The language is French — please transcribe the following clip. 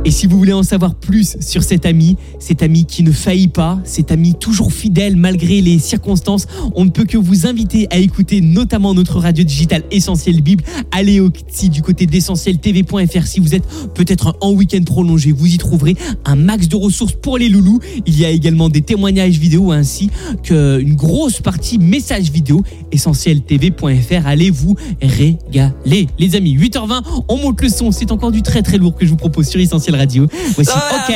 Et si vous voulez en savoir plus sur cet ami qui ne faillit pas, cet ami toujours fidèle malgré les circonstances, on ne peut que vous inviter à écouter notamment notre radio digitale Essentiel Bible. Allez aussi du côté d'essentieltv.fr. Si vous êtes peut-être en week-end prolongé, vous y trouverez un max de ressources pour les loulous. Il y a également des témoignages vidéo ainsi qu'une grosse partie messages vidéo. Essentieltv.fr. Allez vous régaler. Les amis, 8h20, on monte le son. C'est encore du très très lourd que je vous propose sur Essentiel Radio. Voici OK.